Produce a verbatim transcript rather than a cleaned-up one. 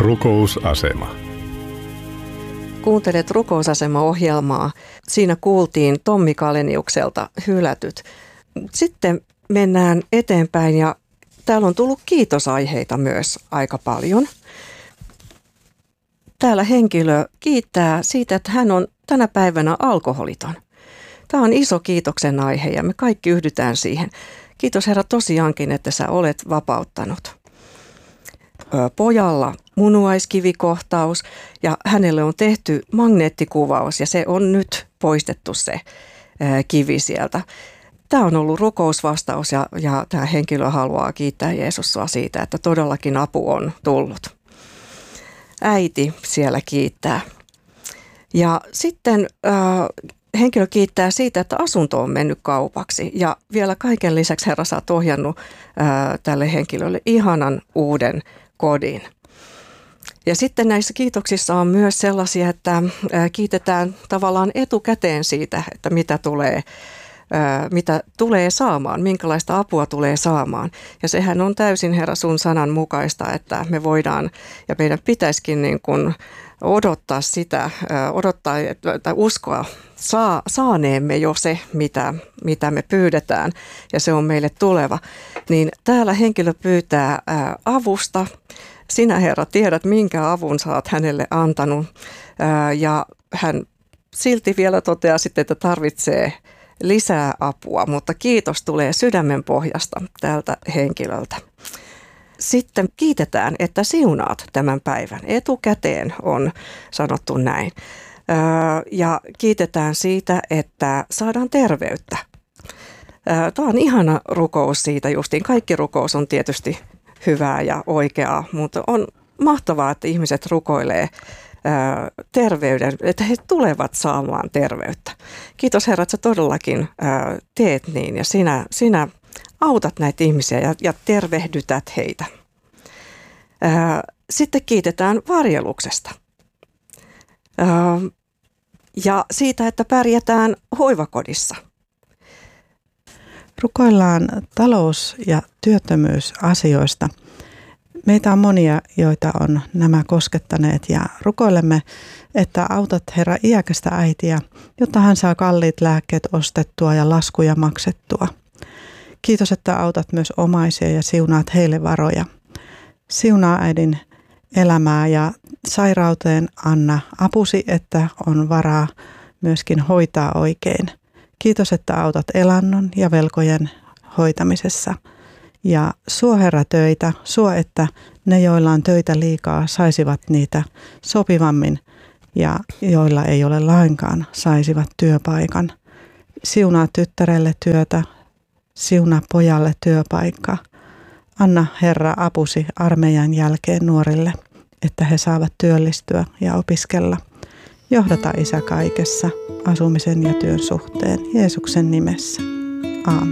Rukousasema. Kuuntelet Rukousasema-ohjelmaa. Siinä kuultiin Tommi Kaleniukselta Hylätyt. Sitten mennään eteenpäin ja täällä on tullut kiitosaiheita myös aika paljon. Täällä henkilö kiittää siitä, että hän on tänä päivänä alkoholiton. Tämä on iso kiitoksen aihe ja me kaikki yhdytään siihen. Kiitos Herra tosiaankin, että sä olet vapauttanut pojalla munuaiskivikohtaus ja hänelle on tehty magneettikuvaus ja se on nyt poistettu se kivi sieltä. Tämä on ollut rukousvastaus ja, ja tämä henkilö haluaa kiittää Jeesusta siitä, että todellakin apu on tullut. Äiti siellä kiittää. Ja sitten äh, henkilö kiittää siitä, että asunto on mennyt kaupaksi ja vielä kaiken lisäksi Herra sä oot ohjannut äh, tälle henkilölle ihanan uuden kodin. Ja sitten näissä kiitoksissa on myös sellaisia, että äh, kiitetään tavallaan etukäteen siitä, että mitä tulee mitä tulee saamaan, minkälaista apua tulee saamaan. Ja sehän on täysin Herra sun sanan mukaista, että me voidaan ja meidän pitäisikin niin kuin odottaa sitä, odottaa tai uskoa saa, saaneemme jo se, mitä, mitä me pyydetään ja se on meille tuleva. Niin täällä henkilö pyytää avusta. Sinä Herra tiedät, minkä avun sä oot hänelle antanut ja hän silti vielä toteaa sitten, että tarvitsee lisää apua, mutta kiitos tulee sydämen pohjasta tältä henkilöltä. Sitten kiitetään, että siunaat tämän päivän. Etukäteen on sanottu näin. Ja kiitetään siitä, että saadaan terveyttä. Tämä on ihana rukous siitä justiin. Kaikki rukous on tietysti hyvää ja oikeaa, mutta on mahtavaa, että ihmiset rukoilee terveyden, että he tulevat saamaan terveyttä. Kiitos Herra, että sä todellakin ää, teet niin ja sinä, sinä autat näitä ihmisiä ja, ja tervehdytät heitä. Ää, sitten kiitetään varjeluksesta ää, ja siitä, että pärjätään hoivakodissa. Rukoillaan talous- ja työttömyysasioista. Meitä on monia, joita on nämä koskettaneet ja rukoilemme, että autat Herra iäkästä äitiä, jotta hän saa kalliit lääkkeet ostettua ja laskuja maksettua. Kiitos, että autat myös omaisia ja siunaat heille varoja. Siunaa äidin elämää ja sairauteen anna apusi, että on varaa myöskin hoitaa oikein. Kiitos, että autat elannon ja velkojen hoitamisessa. Ja suo Herra töitä, suo, että ne, joilla on töitä liikaa, saisivat niitä sopivammin ja joilla ei ole lainkaan, saisivat työpaikan. Siunaa tyttärelle työtä, siunaa pojalle työpaikka. Anna Herra apusi armeijan jälkeen nuorille, että he saavat työllistyä ja opiskella. Johdata Isä kaikessa, asumisen ja työn suhteen, Jeesuksen nimessä. Aamen.